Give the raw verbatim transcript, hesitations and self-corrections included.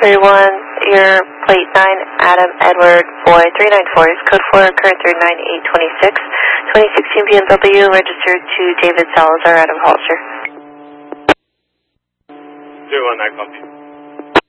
three one, your plate nine, Adam Edward Boy three nine four, code four, current through nine eight twenty-six, twenty sixteen B M W, registered to David Salazar out of Hollister. Zero one, I copy.